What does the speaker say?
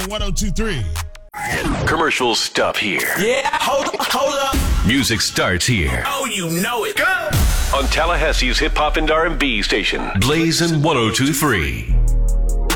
1023. Commercials stop here. Yeah, hold up. Music starts here. Oh, you know it. Go! On Tallahassee's hip hop and R&B station, Blazin' 1023.